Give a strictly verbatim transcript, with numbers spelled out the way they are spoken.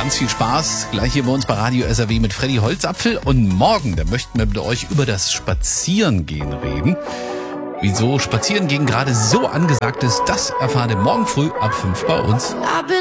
Ganz viel Spaß gleich hier bei uns bei Radio S R W mit Freddy Holzapfel. Und morgen, da möchten wir mit euch über das Spazierengehen reden. Wieso Spazierengehen gerade so angesagt ist, das erfahrt ihr morgen früh ab fünf bei uns.